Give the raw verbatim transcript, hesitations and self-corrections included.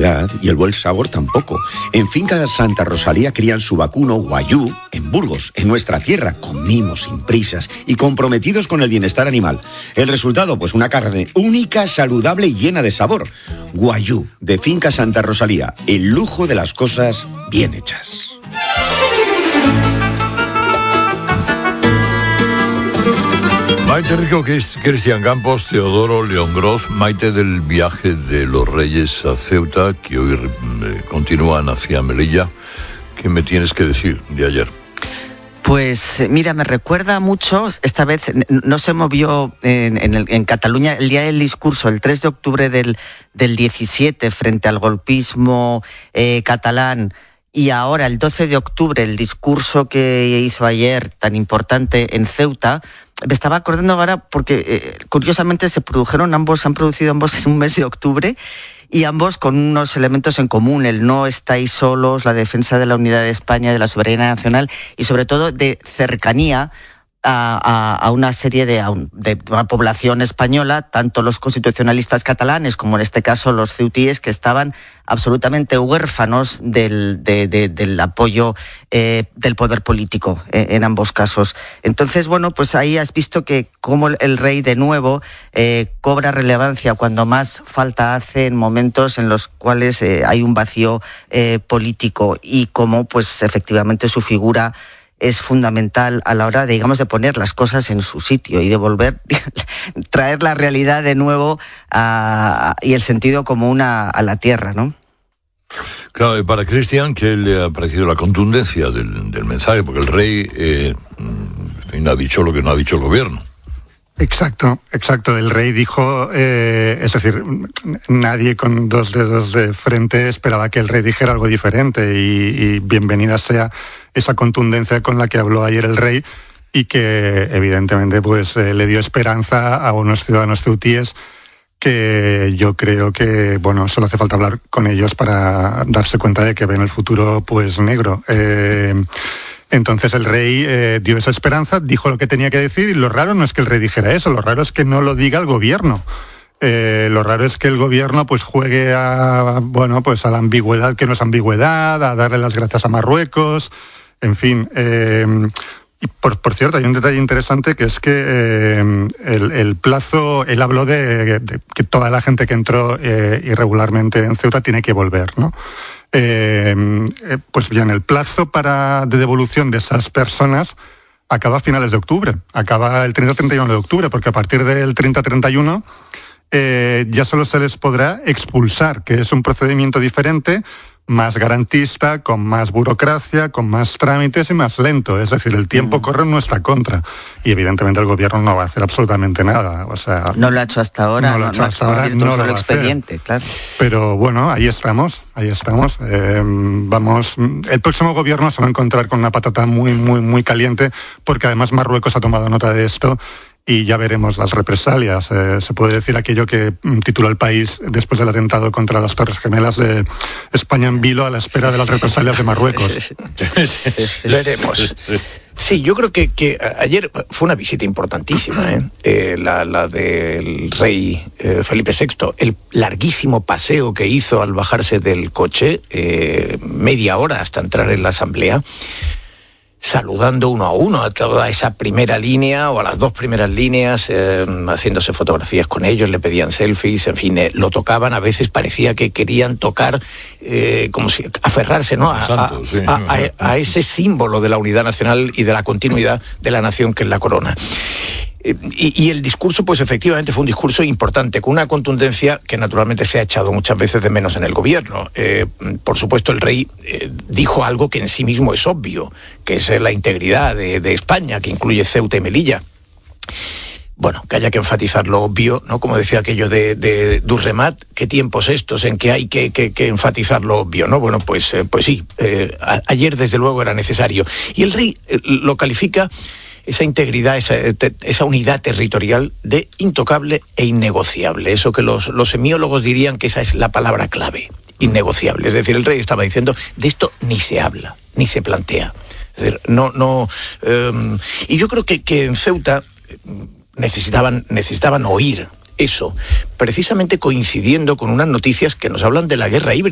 calidad y el buen sabor tampoco. En Finca Santa Rosalía crían su vacuno Guayú en Burgos, en nuestra tierra, con mimos, sin prisas y comprometidos con el bienestar animal. El resultado, pues una carne única, saludable y llena de sabor. Guayú, de Finca Santa Rosalía, el lujo de las cosas bien hechas. Maite Rico, Cristian Campos, Teodoro León Gros, Maite, del viaje de los Reyes a Ceuta, que hoy eh, continúan hacia Melilla. ¿Qué me tienes que decir de ayer? Pues mira, me recuerda mucho, esta vez no se movió en, en, el, en Cataluña el día del discurso, el tres de octubre del, del diecisiete, frente al golpismo eh, catalán, y ahora el doce de octubre, el discurso que hizo ayer, tan importante en Ceuta. Me estaba acordando ahora porque eh, curiosamente se produjeron ambos, se han producido ambos en un mes de octubre, y ambos con unos elementos en común: el no estáis solos, la defensa de la unidad de España, de la soberanía nacional y sobre todo de cercanía a, a, a una serie de, de una población española, tanto los constitucionalistas catalanes como en este caso los ceutíes, que estaban absolutamente huérfanos del, de, de, del apoyo eh, del poder político eh, en ambos casos. Entonces, bueno, pues ahí has visto que cómo el rey de nuevo eh, cobra relevancia cuando más falta hace, en momentos en los cuales eh, hay un vacío eh, político, y cómo pues efectivamente su figura es fundamental a la hora de, digamos, de poner las cosas en su sitio y de volver, traer la realidad de nuevo a, y el sentido común a, a la tierra, ¿no? Claro, y para Cristian, ¿qué le ha parecido la contundencia del, del mensaje? Porque el rey eh, en fin, ha dicho lo que no ha dicho el gobierno. Exacto, exacto. El rey dijo, eh, es decir, nadie con dos dedos de frente esperaba que el rey dijera algo diferente, y, y bienvenida sea esa contundencia con la que habló ayer el rey, y que evidentemente pues eh, le dio esperanza a unos ciudadanos ceutíes que yo creo que, bueno, solo hace falta hablar con ellos para darse cuenta de que ven el futuro pues negro. Eh, Entonces el rey eh, dio esa esperanza, dijo lo que tenía que decir, y lo raro no es que el rey dijera eso, lo raro es que no lo diga el gobierno. Eh, lo raro es que el gobierno pues juegue a, bueno, pues a la ambigüedad que no es ambigüedad, a darle las gracias a Marruecos, en fin. Eh, y por, por cierto, hay un detalle interesante, que es que eh, el, el plazo, él habló de, de que toda la gente que entró eh, irregularmente en Ceuta tiene que volver, ¿no? Eh, pues bien, el plazo para de devolución de esas personas acaba a finales de octubre, acaba el treinta treinta y uno de octubre, porque a partir del treinta treinta y uno eh, ya solo se les podrá expulsar, que es un procedimiento diferente, más garantista, con más burocracia, con más trámites y más lento. Es decir, el tiempo corre en nuestra contra, y evidentemente el gobierno no va a hacer absolutamente nada. O sea, no lo ha hecho hasta ahora, no lo ha hecho no, hasta no ahora, no lo va a expediente, hacer. Claro. Pero bueno, ahí estamos, ahí estamos. Eh, vamos, el próximo gobierno se va a encontrar con una patata muy, muy, muy caliente, porque además Marruecos ha tomado nota de esto. Y ya veremos las represalias. Eh, se puede decir aquello que tituló El País después del atentado contra las Torres Gemelas, de España en vilo a la espera de las represalias de Marruecos. Lo haremos. Sí, yo creo que, que ayer fue una visita importantísima, ¿eh? Eh, la, la del rey eh, Felipe sexto, el larguísimo paseo que hizo al bajarse del coche, eh, media hora hasta entrar en la asamblea, saludando uno a uno a toda esa primera línea o a las dos primeras líneas, eh, haciéndose fotografías con ellos, le pedían selfies, en fin, eh, lo tocaban, a veces parecía que querían tocar, eh, como si aferrarse, ¿no? A, a, a, a, a ese símbolo de la unidad nacional y de la continuidad de la nación, que es la corona. Y, y el discurso, pues efectivamente fue un discurso importante, con una contundencia que naturalmente se ha echado muchas veces de menos en el gobierno. Eh, por supuesto, el rey eh, dijo algo que en sí mismo es obvio, que es la integridad de, de España, que incluye Ceuta y Melilla. Bueno, que haya que enfatizar lo obvio, ¿no? Como decía aquello de, de Durremat, ¿qué tiempos estos en que hay que, que, que enfatizar lo obvio, ¿no? Bueno, pues, eh, pues sí, eh, a, ayer desde luego era necesario. Y el rey eh, lo califica, esa integridad, esa, esa unidad territorial, de intocable e innegociable. Eso que los, los semiólogos dirían que esa es la palabra clave, innegociable. Es decir, el rey estaba diciendo, de esto ni se habla, ni se plantea. Es decir, no, no, eh, y yo creo que, que en Ceuta necesitaban, necesitaban oír eso, precisamente coincidiendo con unas noticias que nos hablan de la guerra híbrida.